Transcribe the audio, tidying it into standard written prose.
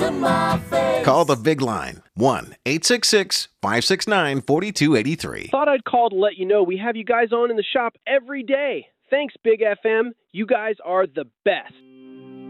to my face. Call the big line, 1-866-569-4283. Thought I'd call to let you know we have you guys on in the shop every day. Thanks, Big FM. You guys are the best.